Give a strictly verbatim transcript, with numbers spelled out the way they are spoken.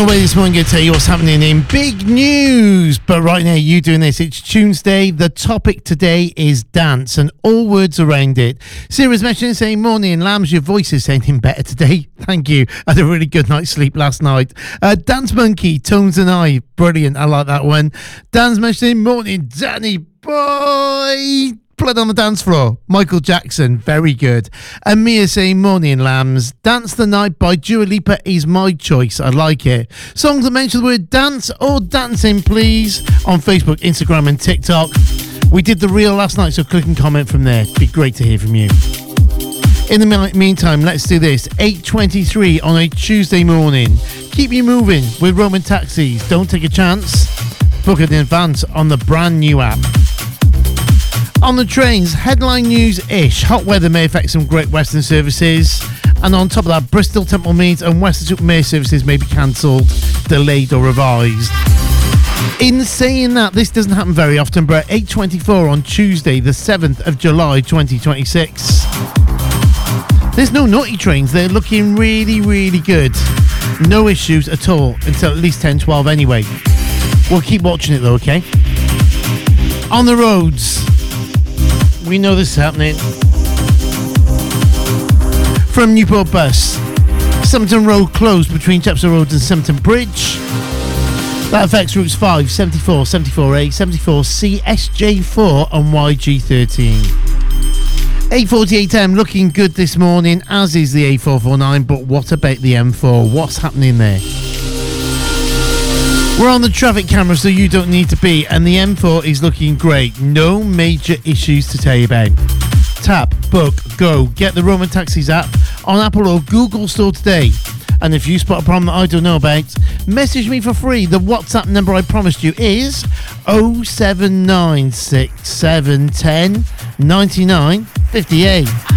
the way this morning, I'm going to tell you what's happening in big news. But right now, you doing this. It's Tuesday. The topic today is dance and all words around it. Sarah's mentioning saying, morning, Lambs, your voice is sounding better today. Thank you. I had a really good night's sleep last night. Uh, Dance Monkey, Tones and I. Brilliant. I like that one. Dan's mentioning, morning, Danny boy. Blood on the dance floor. Michael Jackson, very good. And Mia saying, morning lambs. Dance the Night by Dua Lipa is my choice. I like it. Songs that mention the word dance or dancing, please, on Facebook, Instagram and TikTok. We did the reel last night, so click and comment from there. It'd be great to hear from you. In the meantime, let's do this. eight twenty-three on a Tuesday morning. Keep you moving with Roman Taxis. Don't take a chance. Book it in advance on the brand new app. On the trains, headline news-ish. Hot weather may affect some Great Western services. And on top of that, Bristol, Temple Meads and Western-super-Mare services may be cancelled, delayed or revised. In saying that, this doesn't happen very often, but at eight twenty-four on Tuesday, the seventh of July, twenty twenty-six. There's no naughty trains. They're looking really, really good. No issues at all until at least ten twelve anyway. We'll keep watching it though, okay? On the roads. We know this is happening. From Newport Bus, Somerton Road closed between Chepstow Road and Somerton Bridge. That affects routes five, seventy-four, seventy-four A, seventy-four C, S J four and Y G thirteen. eight forty-eight M looking good this morning, as is the A four forty-nine, but what about the M four? What's happening there? We're on the traffic camera, so you don't need to be, and the M four is looking great. No major issues to tell you about. Tap, book, go. Get the Roman Taxis app on Apple or Google Store today. And if you spot a problem that I don't know about, message me for free. The WhatsApp number I promised you is oh seven nine six seven one oh nine nine five eight.